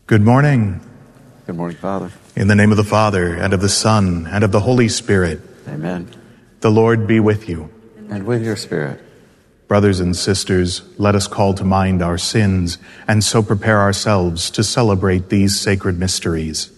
Good morning. Good morning, Father. In the name of the Father, and of the Son, and of the Holy Spirit. Amen. The Lord be with you. And with your spirit. Brothers and sisters, let us call to mind our sins, and so prepare ourselves to celebrate these sacred mysteries.